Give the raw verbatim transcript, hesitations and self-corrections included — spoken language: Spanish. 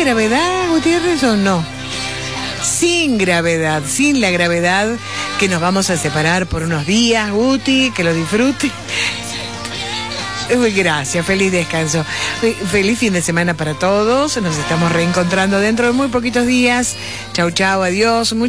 gravedad, Gutiérrez, o no? Sin gravedad, sin la gravedad, que nos vamos a separar por unos días, Guti, que lo disfrute. Gracias, feliz descanso. Feliz fin de semana para todos. Nos estamos reencontrando dentro de muy poquitos días. Chau, chau, adiós.